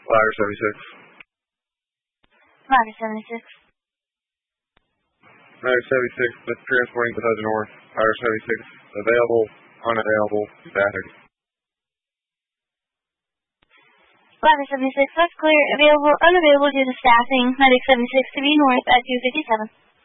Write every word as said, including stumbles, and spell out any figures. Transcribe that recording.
Ladder seventy-six. Ladder seventy-six. Ladder seventy-six, that's transporting to the north. Ladder seventy-six, available, unavailable, static. Ladder seventy-six, that's clear. Available, unavailable due to staffing. Medic seventy-six to be north at two fifty-seven.